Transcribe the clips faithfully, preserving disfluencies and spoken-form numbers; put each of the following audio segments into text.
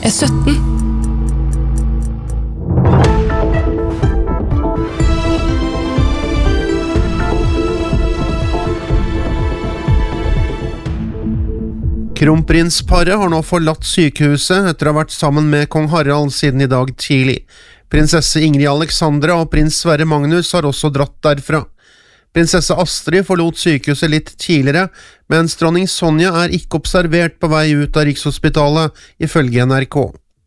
er sytten. Kronprinsparet har nå forlatt sykehuset etter å ha vært sammen med kong Harald siden i dag tidlig. Prinsesse Ingrid Alexandra og prins Sverre Magnus har også dratt derfra. Prinsesse Astrid forlot sykehuset litt tidligere, mens dronning Sonja er ikke observert på vei ut av Rikshospitalet, ifølge N R K.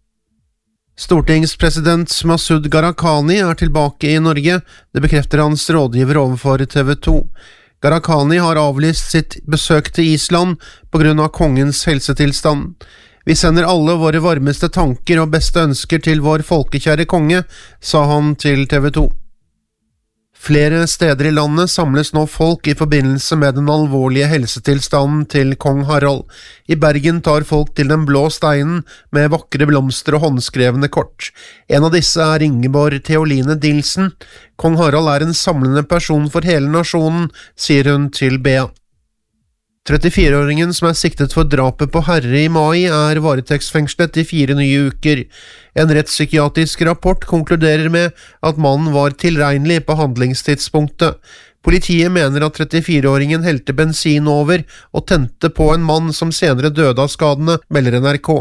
Stortingspresident Masud Gharahkhani er tilbake i Norge, det bekrefter hans rådgiver overfor T V to. Gharahkhani har avlyst sitt besøk til Island på grunn av kongens helsetilstand. Vi sender alle våre varmeste tanker og beste ønsker til vår folkekjære konge, sa han til T V to. Flere steder i landet samles nå folk i forbindelse med den alvorlige helsetilstanden til kong Harald. I Bergen tar folk til den blå steinen med vakre blomster og håndskrevne kort. En av disse er Ingeborg Theoline Dilsen. Kong Harald er en samlende person for hele nasjonen, sier hun til B A. trettifire-åringen som er siktet for drapet på Herre i mai er varetektsfengslet i fire nye uker. En rettspsykiatrisk rapport konkluderer med at mannen var tilregnelig på handlingstidspunktet. Politiet mener at trettifire-åringen helte bensin over og tente på en mann som senere døde av skadene, melder N R K.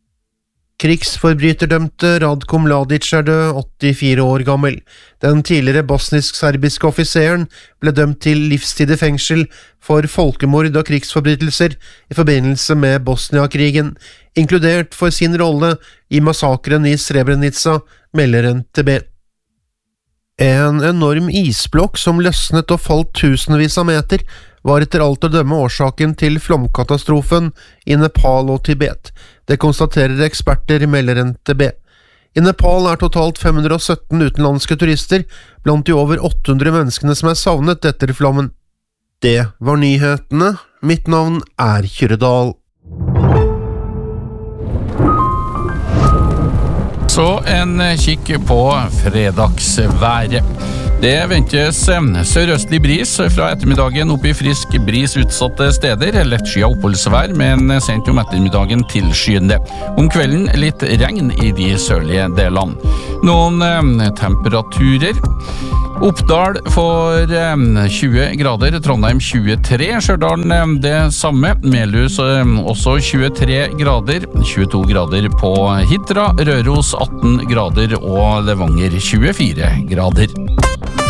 Krigsforbryterdømte Radko Mladic er død, åttifire år gammel. Den tidligere bosnisk-serbiske offiseren ble dømt til livstid i fengsel for folkemord og krigsforbrytelser i forbindelse med Bosnia-krigen, inkludert for sin rolle i massakren i Srebrenica, melder N T B. En enorm isblokk som løsnet og falt tusenvis av meter, var etter alt å dømme årsaken til flomkatastrofen i Nepal og Tibet. Det konstaterer eksperter, melder N T B. I Nepal er totalt fem hundre og sytten utenlandske turister, blant de over åtte hundre menneskene som er savnet etter flommen. Det var nyhetene. Mitt navn er Kyrre Dahl. Så en kikk på fredagsværet. Det ventes sørøstlig bris fra ettermiddagen opp i frisk bris utsatte steder, lettskyet oppholdsvær, men sent om ettermiddagen tilskyende. Om kvelden litt regn i de sørlige delene. Noen temperaturer. Oppdal får tjue grader, Trondheim tjuetre, Stjørdalen det samme, Melhus også tjuetre grader, tjueto grader på Hitra, Røros atten grader og Levanger tjuefire grader.